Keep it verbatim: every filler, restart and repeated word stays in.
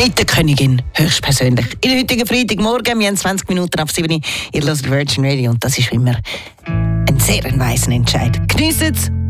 mit der Königin höchstpersönlich. In heutigen Freitagmorgen, wir haben zwanzig Minuten auf sieben Uhr, ihr hört Virgin Radio und das ist wie immer ein sehr weiser Entscheid. Geniessen es